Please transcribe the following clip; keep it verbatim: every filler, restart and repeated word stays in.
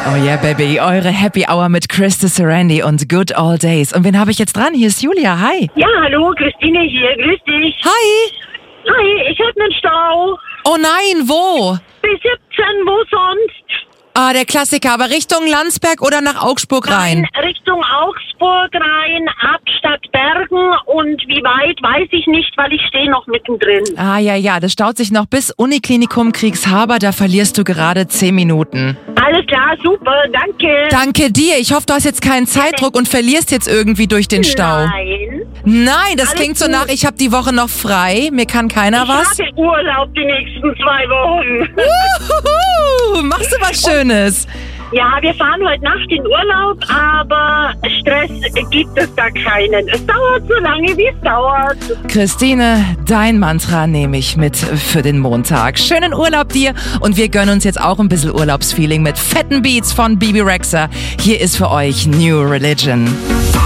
Oh yeah, Baby, eure Happy Hour mit Krista Serendi und Good Old Days. Und wen habe ich jetzt dran? Hier ist Julia, hi. Ja, hallo, Christine hier, grüß dich. Hi. Hi, ich hab nen Stau. Oh nein, wo? Bis siebzehn, wo sonst? Ah, der Klassiker, aber Richtung Landsberg oder nach Augsburg rein? Nein, Richtung Augsburg rein, ab Stadtbergen und wie weit, weiß ich nicht, weil ich stehe noch mittendrin. Ah, ja, ja, das staut sich noch bis Uniklinikum Kriegshaber, da verlierst du gerade zehn Minuten. Alles klar, super, danke. Danke dir, ich hoffe, du hast jetzt keinen Zeitdruck und verlierst jetzt irgendwie durch den Stau. Nein. Nein, das Alles klingt so gut. nach, ich habe die Woche noch frei, mir kann keiner was. Ich habe Urlaub die nächsten zwei Wochen. Uhuhu, machst du was Schönes? Ja, wir fahren heute Nacht in Urlaub, aber Stress gibt es da keinen. Es dauert so lange, wie es dauert. Christine, dein Mantra nehme ich mit für den Montag. Schönen Urlaub dir und wir gönnen uns jetzt auch ein bisschen Urlaubsfeeling mit fetten Beats von Bebe Rexha. Hier ist für euch New Religion.